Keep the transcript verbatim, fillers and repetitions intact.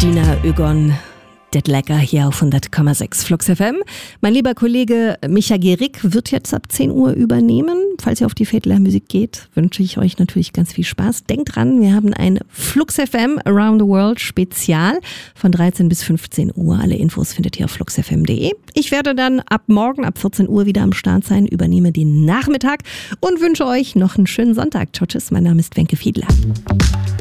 Dina Ögon, Det Lecker hier auf hundert Komma sechs Flux F M. Mein lieber Kollege Micha Gehrig wird jetzt ab zehn Uhr übernehmen. Falls ihr auf die Veedler Musik geht, wünsche ich euch natürlich ganz viel Spaß. Denkt dran, wir haben ein Flux F M Around the World Spezial von dreizehn bis fünfzehn Uhr. Alle Infos findet ihr auf flux f m punkt de. Ich werde dann ab morgen, ab vierzehn Uhr wieder am Start sein, übernehme den Nachmittag und wünsche euch noch einen schönen Sonntag. Ciao, tschüss, mein Name ist Wenke Fiedler.